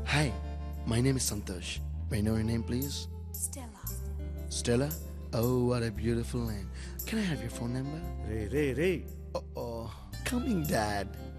Hi, my name is Santosh. May I know your name, please? Stella. Stella? Oh, what a beautiful name. Can I have your phone number? Ray. Oh, coming, Dad.